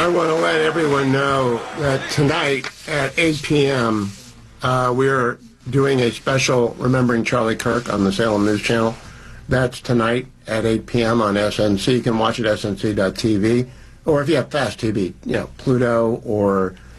want to let everyone know that tonight at 8 p.m. We're doing a special Remembering Charlie Kirk on the Salem News Channel. That's tonight at 8 p.m. on SNC. You can watch it at snc.tv. Or if you have Fast TV, Pluto or